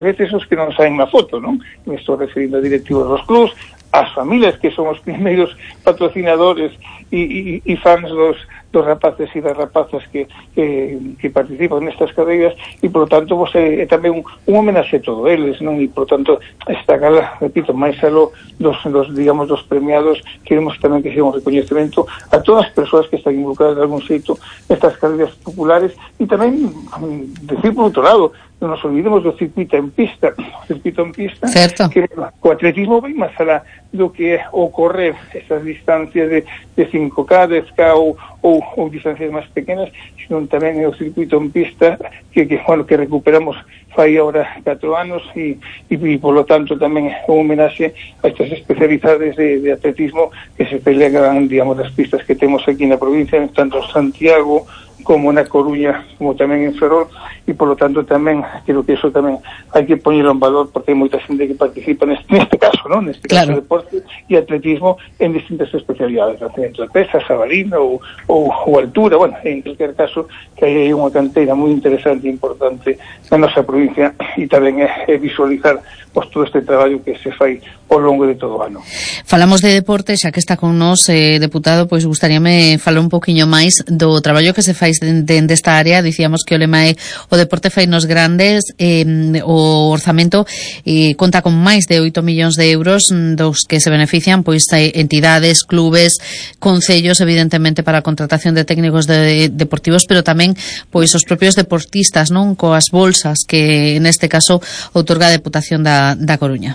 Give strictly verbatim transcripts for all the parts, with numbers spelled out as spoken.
veces os que non saen na foto, non? Me estou referindo a directivos dos clubs, as familias que son os primeiros patrocinadores e, e, e fans dos, dos rapaces e das rapazas que, que, que participan nestas carreiras, e por lo tanto vos é, é tamén un, un homenaxe a todos eles, non? E por lo tanto esta gala, repito, máis aló dos, dos, digamos, dos premiados, queremos tamén que sea un recoñecemento a todas as persoas que están involucradas de algún xeito nestas carreiras populares, e tamén decir por outro lado, non nos olvidemos do circuito en pista, o circuito en pista, certo, que o atletismo vai máis alá do que é o correr esas distancias de, de cinco K, dez K ou, ou, ou distancias máis pequenas, sino tamén é o circuito en pista que, que, bueno, que recuperamos fai ahora catro anos e, e, e polo tanto tamén é un homenaxe a estas especialidades de, de atletismo que se pelean, digamos, das pistas que temos aquí na provincia, tanto en Santiago como na Coruña, como tamén en Ferrol, e polo tanto tamén creo que eso tamén hai que poñerlo en valor, porque hai moita xente que participa neste, neste caso, non? Neste caso, claro, deporte e atletismo en distintas especialidades, entre pesa, sabalina ou, ou, ou altura, bueno, en cualquier caso que hai unha canteira moi interesante e importante na nosa provincia, e tamén é, é visualizar pois, todo este traballo que se fai ao longo de todo o ano. Falamos de deporte, xa que está con nos, eh, deputado, pois gustaríame falar un poquinho máis do traballo que se fai dende de, de esta área. Dicíamos que o lema é o deporte fai nos grandes, eh, o orzamento eh, conta con máis de oito millóns de euros, dos que se benefician pois entidades, clubes, concellos, evidentemente para a contratación de técnicos de, de, deportivos, pero tamén pois os propios deportistas, non, coas bolsas que neste caso outorga a Deputación da, da Coruña.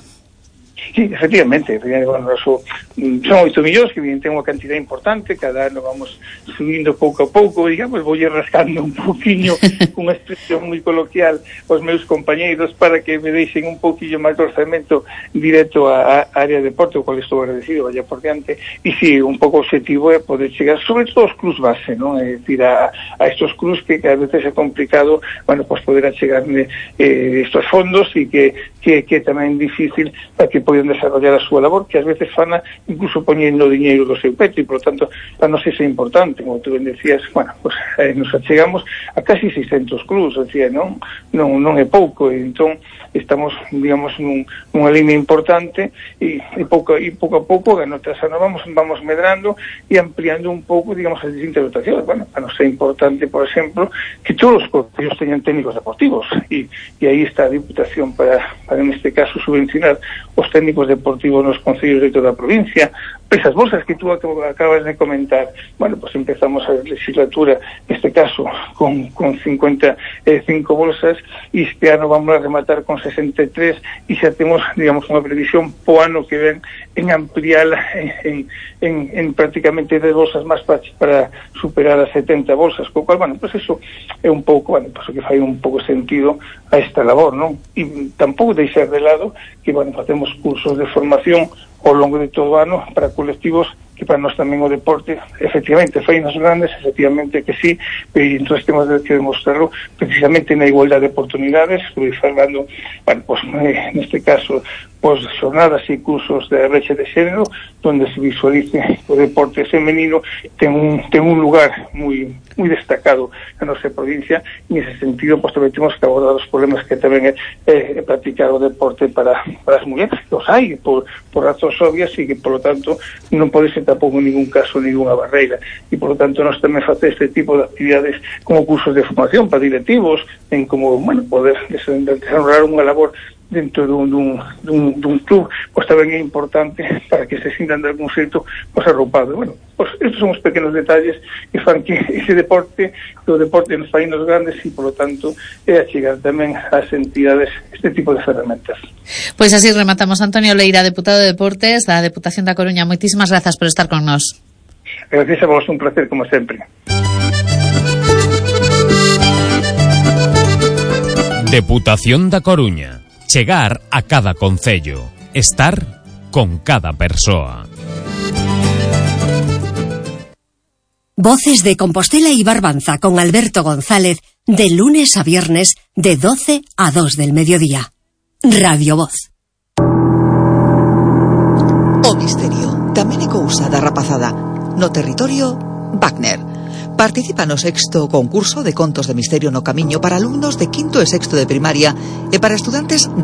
Sí, efectivamente, bueno, eso, son oito millóns que evidentemente é unha cantidad importante, cada ano vamos subindo pouco a pouco, digamos, vou rascando un poquinho unha expresión moi coloquial aos meus compañeiros para que me deixen un poquillo máis de orzamento directo á área de deporte, o cual estou agradecido, vaya por diante, e si, sí, un pouco o objetivo é poder chegar, sobre todo aos clubs base, non? É dicir, a, a estos clubs que cada vez é complicado, bueno, pues poder achegarme eh, estos fondos e que, que, que tamén é difícil para que poden desarrollar a súa labor, que ás veces fana incluso poñendo diñeiro do seu pecho, e por lo tanto para nós iso é importante, como tú ben decías, bueno, pues eh, nos achegamos a casi seiscentos clubs, decía, non non non é pouco, e entón estamos, digamos, nun, nunha línea importante, e, e pouco e pouco a pouco, ano tras ano vamos vamos medrando e ampliando un pouco, digamos, as distintas dotacións. Bueno, para nos é importante, por exemplo, que todos os concellos teñan técnicos deportivos, e, e aí está a Diputación para, para neste caso subvencionar os técnicos deportivos nos concellos de toda a provincia. Esas bolsas que tú acabas de comentar, bueno, pues empezamos a legislatura, neste caso, con, con cincuenta e cinco bolsas, e este ano vamos a rematar con sesenta e tres, e xa temos, digamos, unha previsión po ano que ven en ampliala en, en, en, en prácticamente dez bolsas máis para, para superar as setenta bolsas, co cual, bueno, pues eso é un pouco, bueno, pues o que fai un pouco sentido a esta labor, non? E tampouco deixar de lado que, bueno, facemos cursos de formación ao longo de todo o ano para colectivos que para nós tamén o deporte efectivamente fai nos grandes, efectivamente que sí, e entón temos que demostrarlo precisamente na igualdade de oportunidades. Estou falando, bueno, pues, eh, neste caso, pues, jornadas e cursos de brecha de xénero, donde se visualice o deporte femenino ten un, ten un lugar moi moi destacado na nosa provincia, e nese sentido pues, tamén temos que abordar os problemas que tamén é, é, é practicar o deporte para, para as mulleres, que os hai por, por razóns obvias, e que, por lo tanto, non pode ser tampouco en ningún caso ninguna barreira, e, por lo tanto, nós tamén facer este tipo de actividades como cursos de formación para directivos, en como, bueno, poder desarrollar unha labor dentro dun, dun, dun, dun club, pois tamén é importante para que se sintan de algún xeito pois arroupados. Bueno, pois estes son os pequenos detalles que fan que ese deporte, o deporte nos fai nos grandes, e, por lo tanto, é achegar tamén ás entidades este tipo de ferramentas. Pois así rematamos. Antonio Leira, deputado de Deportes da Deputación da Coruña, moitísimas grazas por estar con nós. Gracias a vos, un placer como sempre. Deputación da Coruña. Chegar a cada concello, estar con cada persoa. Voces de Compostela y Barbanza con Alberto González, de lunes a viernes de doce a dos del mediodía. Radio Voz. O misterio tamén é cousa da rapazada. No territorio Wagner. Participa no sexto concurso de contos de misterio no camiño para alumnos de quinto e sexto de primaria e para estudantes